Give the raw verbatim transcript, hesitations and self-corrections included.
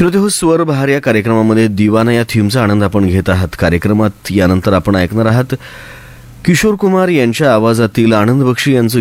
श्रोतेहो, स्वर बहार या कार्यक्रमामध्ये दिवाना या थीमचा आनंद आपण घेत आहात. कार्यक्रमात यानंतर आपण ऐकणार आहात किशोर कुमार यांच्या आवाजातील आनंद बक्षी यांचं